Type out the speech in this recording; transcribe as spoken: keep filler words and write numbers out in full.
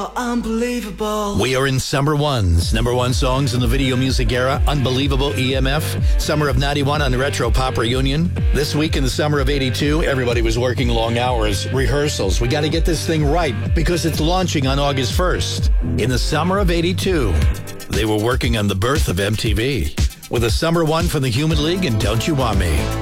Unbelievable. We are in Summer One's number one songs in the video music era. Unbelievable E M F. Summer of ninety-one on the Retro Pop Reunion. This week in the summer of eighty-two, everybody was working long hours, rehearsals. We got to get this thing right because it's launching on August first. In the summer of eighty-two, they were working on the birth of M T V with a Summer One from the Human League and Don't You Want Me.